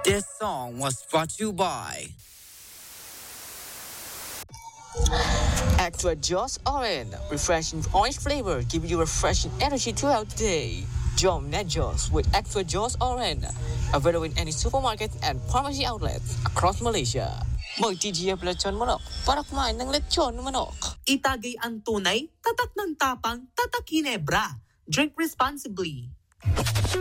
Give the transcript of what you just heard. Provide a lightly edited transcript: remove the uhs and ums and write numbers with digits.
This song was brought to you by Extra Jaws Orange, refreshing orange flavor, giving you refreshing energy throughout the day. Jom Net Jaws with Extra Jaws Orange, available in any supermarket and pharmacy outlets across Malaysia. Magtitiyak lechon manok para kumain ng lechon manok. Itagay ang tunay, tatak ng tapang, tatak Ginebra. Drink responsibly.